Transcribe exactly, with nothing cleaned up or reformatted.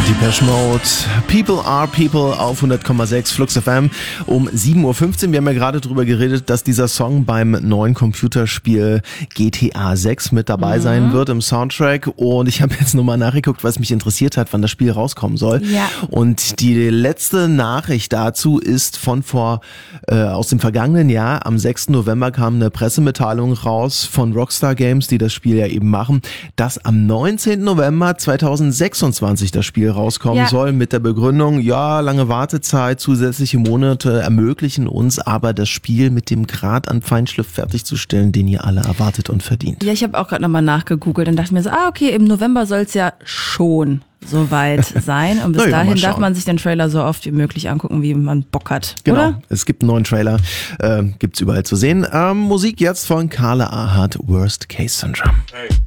Depeche Mode, People are People auf hundert Komma sechs Flux F M um sieben Uhr fünfzehn. Wir haben ja gerade drüber geredet, dass dieser Song beim neuen Computerspiel G T A sechs mit dabei mhm. sein wird im Soundtrack. Und ich habe jetzt nochmal nachgeguckt, was mich interessiert hat, wann das Spiel rauskommen soll. Ja. Und die letzte Nachricht dazu ist von vor äh, aus dem vergangenen Jahr. Am sechsten November kam eine Pressemitteilung raus von Rockstar Games, die das Spiel ja eben machen, dass am neunzehnten November zweitausendsechsundzwanzig das Spiel rauskommen ja. soll, mit der Begründung, ja, lange Wartezeit, zusätzliche Monate ermöglichen uns aber das Spiel mit dem Grad an Feinschliff fertigzustellen, den ihr alle erwartet und verdient. Ja, ich habe auch gerade nochmal nachgegoogelt und dachte mir so, ah okay, im November soll es ja schon soweit sein und bis ja, dahin darf man sich den Trailer so oft wie möglich angucken, wie man Bock hat, genau. oder? Es gibt einen neuen Trailer, äh, gibt's überall zu sehen. Ähm, Musik jetzt von Carla Ahart, Worst Case Syndrome. Hey.